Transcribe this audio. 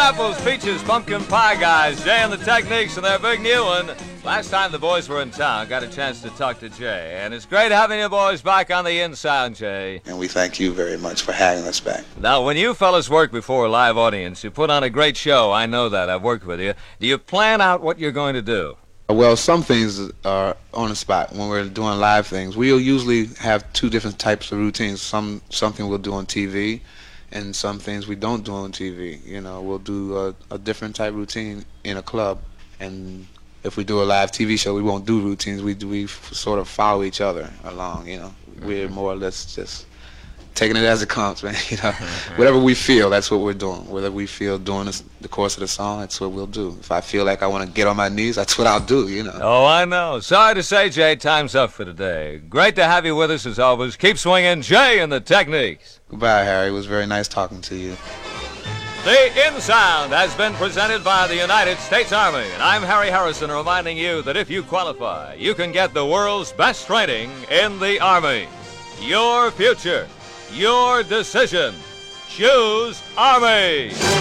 apples, peaches, pumpkin pie guys, Jay and the Techniques and their big new one. Last time the boys were in town, got a chance to talk to Jay, and it's great having you boys back on the In-Sound, Jay. And we thank you very much for having us back. Now, when you fellas work before a live audience, you put on a great show. I know that. I've worked with you. Do you plan out what you're going to do? Well, some things are on the spot. When we're doing live things, we'll usually have two different types of routines. Something we'll do on TV, and some things we don't do on TV. You know, we'll do a different type routine in a club, and if we do a live TV show, we won't do routines. We sort of follow each other along. You know, we're more or less just taking it as it comes, man. You know, whatever we feel, that's what we're doing. Whatever we feel during the course of the song, that's what we'll do. If I feel like I want to get on my knees, that's what I'll do. You know. Oh, I know. Sorry to say, Jay, time's up for today. Great to have you with us as always. Keep swinging, Jay and the Techniques. Goodbye, Harry. It was very nice talking to you. The In-Sound has been presented by the United States Army, and I'm Harry Harrison reminding you that if you qualify, you can get the world's best training in the Army. Your future, your decision. Choose Army.